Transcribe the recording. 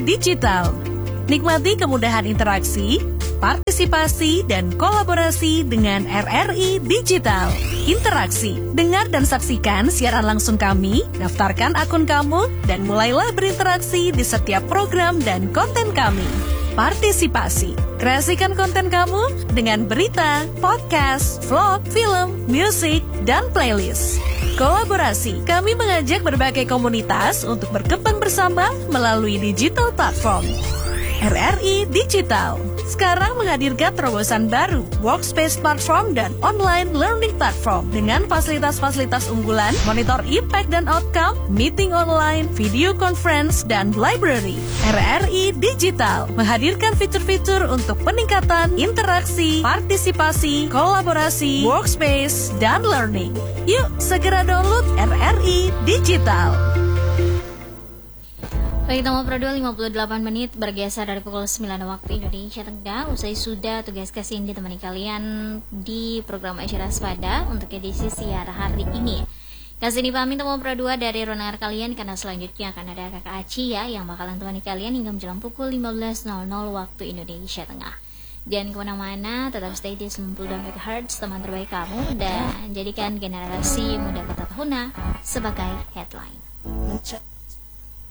Digital. Nikmati kemudahan interaksi, partisipasi, dan kolaborasi dengan RRI Digital. Interaksi, dengar dan saksikan siaran langsung kami, daftarkan akun kamu, dan mulailah berinteraksi di setiap program dan konten kami. Partisipasi, kreasikan konten kamu dengan berita, podcast, vlog, film, musik, dan playlist. Kolaborasi, kami mengajak berbagai komunitas untuk berkembang bersama melalui digital platform. RRI Digital sekarang menghadirkan terobosan baru, workspace platform dan online learning platform dengan fasilitas-fasilitas unggulan, monitor impact dan outcome, meeting online, video conference, dan library. RRI Digital menghadirkan fitur-fitur untuk peningkatan interaksi, partisipasi, kolaborasi, workspace, dan learning. Yuk segera download RRI Digital. Baik, Tamo Pro 2 58 menit bergeser dari pukul 9 waktu Indonesia Tengah. Usai sudah tugas kasih ditemani kalian di program Asyara Waspada untuk edisi siar hari ini. Kasih pamit Tamo Pro 2 dari ruangan kalian karena selanjutnya akan ada Kakak Aci ya yang bakalan temani kalian hingga menjelang pukul 15.00 waktu Indonesia Tengah. Jangan kemana-mana, tetap stay di 92 MHz teman terbaik kamu dan jadikan generasi muda kota Tahuna sebagai headline.